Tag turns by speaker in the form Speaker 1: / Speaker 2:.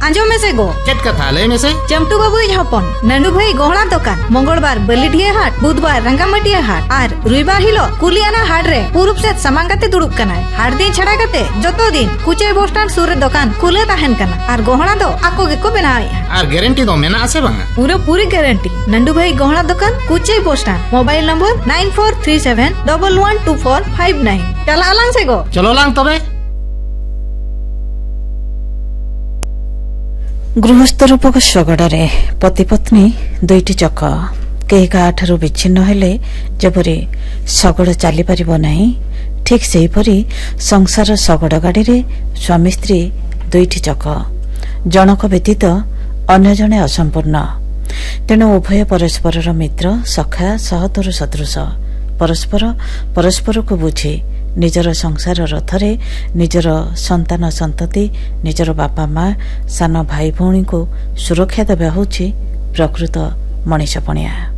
Speaker 1: आंजो में से गो
Speaker 2: चेत कथा ले में से
Speaker 1: चमटू बाबू हपन नंदू भाई गहना दुकान मंगलवार बलिढिया हाट बुधवार रंगामाटिया हाट और रुइबार हिलो कुलियाना हाट रे पूरब से सामांगाते दुड़ुब कना हाट दिन छड़ा कते जतो दिन कुचे बस स्टैंड सुर दुकान खुले ताहन कना और गहना दो आको गेको बनाय
Speaker 2: और गारंटी दो मेना आसे बांगा
Speaker 1: पूरी गारंटी नंदू भाई गहना दुकान Kuche bus stand mobile number 9437112459 चला आलांग से गो
Speaker 2: चलो लांग तबे
Speaker 3: गृहस्थ रूपक शगड़े पति पत्नी दुईटी चक कई काठारू विच्छिन्न हेले जेपरी शगड़ चली पारिबो नाही ठीक सेहीपरि संसार शगड़ गाड़ी रे स्वामी स्त्री दुईटी चक जनक व्यतीत अन्य जणे असंपूर्ण तेणु उभय परस्पर मित्र सखा सहतर सदृश परस्पर को बुझी निजर संसार रथरे निजर संतान संतति निजर बापा माँ सान भाई भौणी को सुरक्षा देवा होछि प्रकृत मनीषपणिया।